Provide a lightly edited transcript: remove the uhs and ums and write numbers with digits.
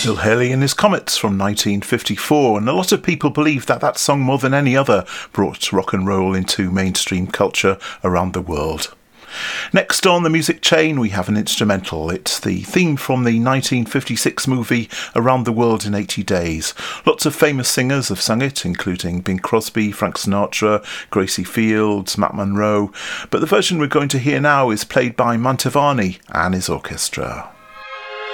Bill Haley and his Comets from 1954, and a lot of people believe that that song, more than any other, brought rock and roll into mainstream culture around the world. Next on the music chain, we have an instrumental. It's the theme from the 1956 movie Around the World in 80 Days. Lots of famous singers have sung it, including Bing Crosby, Frank Sinatra, Gracie Fields, Matt Monro. But the version we're going to hear now is played by Mantovani and his orchestra.